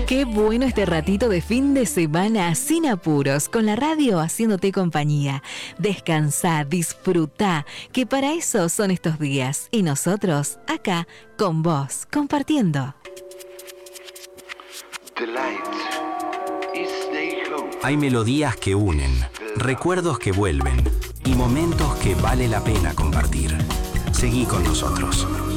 Qué bueno este ratito de fin de semana sin apuros, con la radio haciéndote compañía. Descansá, disfrutá, que para eso son estos días. Y nosotros, acá, con vos, compartiendo. Hay melodías que unen, recuerdos que vuelven y momentos que vale la pena compartir. Seguí con nosotros.